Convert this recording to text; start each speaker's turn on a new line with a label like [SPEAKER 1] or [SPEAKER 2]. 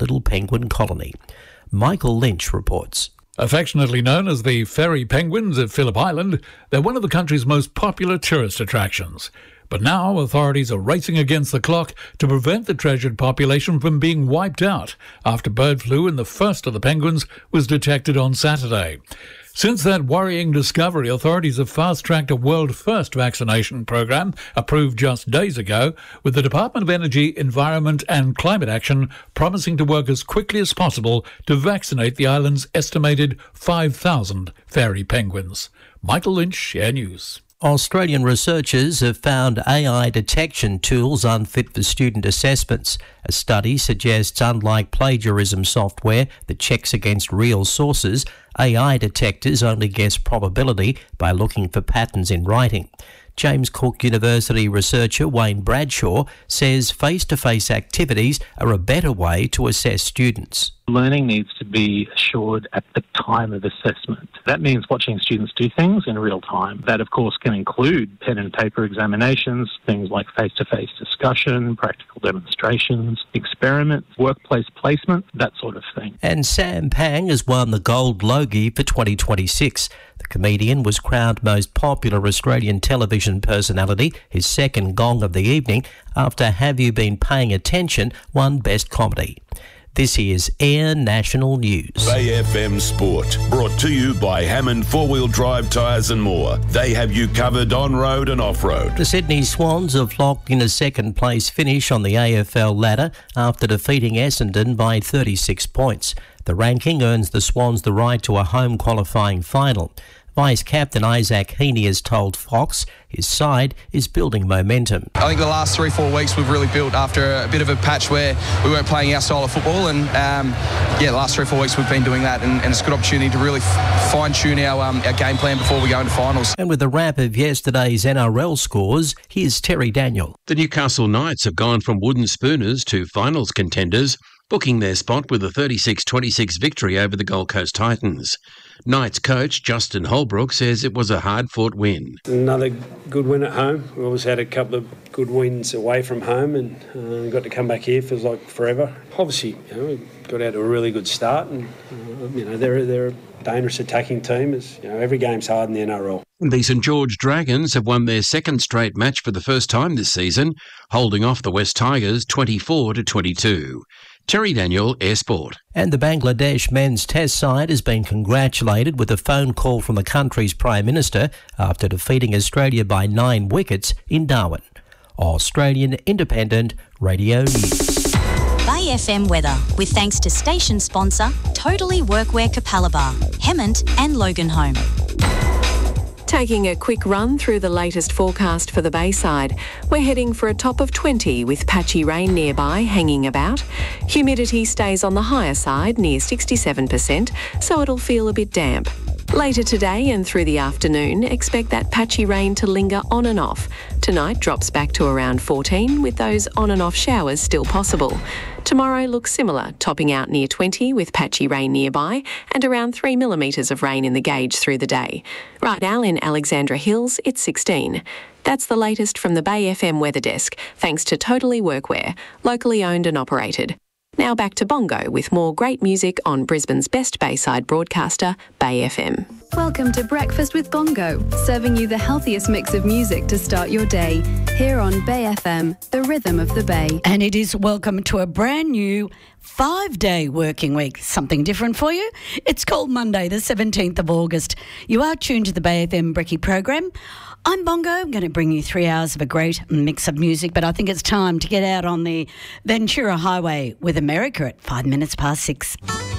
[SPEAKER 1] little penguin colony. Michael Lynch reports.
[SPEAKER 2] Affectionately known as the fairy penguins at Phillip Island, they're one of the country's most popular tourist attractions. But now authorities are racing against the clock to prevent the treasured population from being wiped out after bird flu in the first of the penguins was detected on Saturday. Since that worrying discovery, authorities have fast-tracked a world-first vaccination program approved just days ago, with the Department of Energy, Environment and Climate Action promising to work as quickly as possible to vaccinate the island's estimated 5,000 fairy penguins. Michael Lynch, Air News.
[SPEAKER 1] Australian researchers have found AI detection tools unfit for student assessments. A study suggests, unlike plagiarism software that checks against real sources, AI detectors only guess probability by looking for patterns in writing. James Cook University researcher Wayne Bradshaw says face-to-face activities are a better way to assess students.
[SPEAKER 3] Learning needs to be assured at the time of assessment. That means watching students do things in real time. That, of course, can include pen and paper examinations, things like face-to-face discussion, practical demonstrations, experiments, workplace placement, that sort of thing.
[SPEAKER 1] And Sam Pang has won the Gold Logie for 2026. The comedian was crowned most popular Australian television personality, his second gong of the evening, after Have You Been Paying Attention won Best Comedy. This is Air National News.
[SPEAKER 4] Bay FM Sport, brought to you by Hammond 4-Wheel Drive Tyres and More. They have you covered on-road and off-road.
[SPEAKER 1] The Sydney Swans have locked in a second-place finish on the AFL ladder after defeating Essendon by 36 points. The ranking earns the Swans the right to a home qualifying final. Vice-Captain Isaac Heaney has told Fox his side is building momentum.
[SPEAKER 5] I think the last 3-4 weeks we've really built after a bit of a patch where we weren't playing our style of football, and the last 3-4 weeks we've been doing that, and it's a good opportunity to really fine-tune our game plan before we go into finals.
[SPEAKER 1] And with the wrap of yesterday's NRL scores, here's Terry Daniel.
[SPEAKER 6] The Newcastle Knights have gone from wooden spooners to finals contenders, booking their spot with a 36-26 victory over the Gold Coast Titans. Knights coach Justin Holbrook says it was a hard-fought win.
[SPEAKER 7] Another good win at home. We always had a couple of good wins away from home, and got to come back here feels like forever. Obviously, we got out to a really good start, and they're a dangerous attacking team. As every game's hard in the NRL.
[SPEAKER 6] The St George Dragons have won their second straight match for the first time this season, holding off the West Tigers 24-22. Terry Daniel, Air Sport.
[SPEAKER 1] And the Bangladesh men's test side has been congratulated with a phone call from the country's Prime Minister after defeating Australia by 9 wickets in Darwin. Australian Independent Radio News.
[SPEAKER 8] Bay FM weather, with thanks to station sponsor Totally Workwear Capalaba, Hemmant and Loganholme.
[SPEAKER 9] Taking a quick run through the latest forecast for the Bayside, we're heading for a top of 20 with patchy rain nearby hanging about. Humidity stays on the higher side near 67%, so it'll feel a bit damp. Later today and through the afternoon, expect that patchy rain to linger on and off. Tonight drops back to around 14, with those on and off showers still possible. Tomorrow looks similar, topping out near 20 with patchy rain nearby and around 3 millimetres of rain in the gauge through the day. Right now in Alexandra Hills, it's 16. That's the latest from the Bay FM Weather Desk, thanks to Totally Workwear, locally owned and operated. Now back to Bongo with more great music on Brisbane's best Bayside broadcaster, Bay FM.
[SPEAKER 10] Welcome to Breakfast with Bongo, serving you the healthiest mix of music to start your day. Here on Bay FM, the rhythm of the Bay.
[SPEAKER 11] And it is welcome to a brand new 5-day working week. Something different for you? It's called Monday, the 17th of August. You are tuned to the Bay FM Brekkie program. I'm Bongo. I'm going to bring you 3 hours of a great mix of music, but I think it's time to get out on the Ventura Highway with America at 6 minutes.